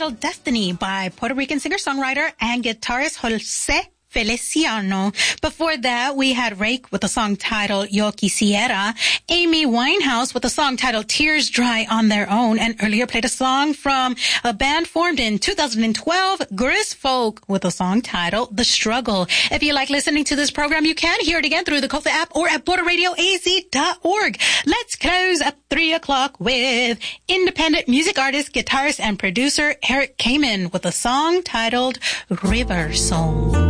titled Destiny by Puerto Rican singer-songwriter and guitarist Jose Feliciano. Before that, we had Rake with a song titled Yo Quisiera, Amy Winehouse with a song titled Tears Dry on Their Own, and earlier played a song from a band formed in 2012, Gris Folk, with a song titled The Struggle. If you like listening to this program, you can hear it again through the Kofa app or at BorderRadioAZ.org. Let's close at 3 o'clock with independent music artist, guitarist, and producer Eric Kamen with a song titled River Song.